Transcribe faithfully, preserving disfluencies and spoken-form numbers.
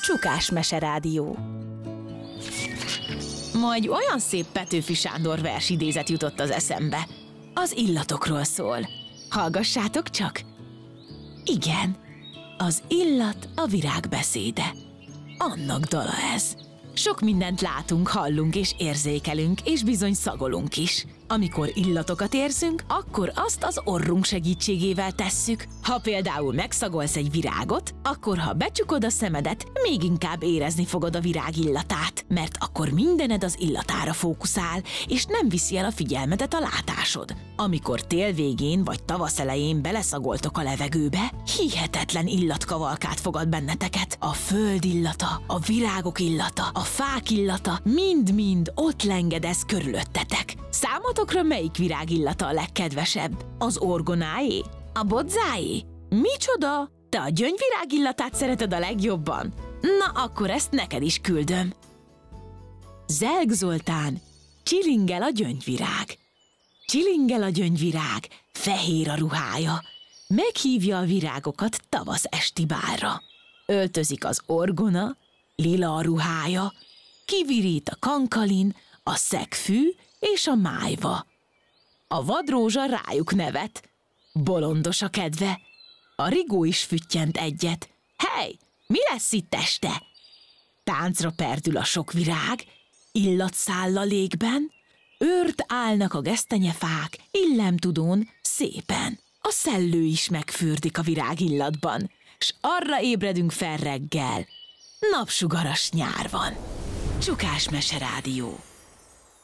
Csukás Meserádió. Ma egy olyan szép Petőfi Sándor versidézet jutott az eszembe. Az illatokról szól. Hallgassátok csak! Igen, az illat a virág beszéde. Annak dala ez. Sok mindent látunk, hallunk és érzékelünk, és bizony szagolunk is. Amikor illatokat érzünk, akkor azt az orrunk segítségével tesszük. Ha például megszagolsz egy virágot, akkor ha becsukod a szemedet, még inkább érezni fogod a virág illatát, mert akkor mindened az illatára fókuszál, és nem viszi el a figyelmedet a látásod. Amikor tél végén vagy tavasz elején beleszagoltok a levegőbe, hihetetlen illatkavalkát fogad benneteket. A föld illata, a virágok illata, a fák illata, mind-mind ott lengedez körülöttetek. Számotokra melyik virág illata a legkedvesebb? Az orgonáé? A bodzáé? Micsoda? Te a gyöngyvirág illatát szereted a legjobban? Na, akkor ezt neked is küldöm. Zelg Zoltán, csilingel a gyöngyvirág. Csilingel a gyöngyvirág, fehér a ruhája. Meghívja a virágokat tavasz esti bálra. Öltözik az orgona, lila a ruhája. Kivirít a kankalin, a szegfű és a májva. A vadrózsa rájuk nevet. Bolondos a kedve. A rigó is füttyent egyet. Hey, mi lesz itt este? Táncra perdül a sok virág, illat száll a légben, őrt állnak a gesztenyefák, illemtudón szépen. A szellő is megfürdik a virágillatban, s arra ébredünk fel reggel. Napsugaras nyár van. Csukás Meserádió.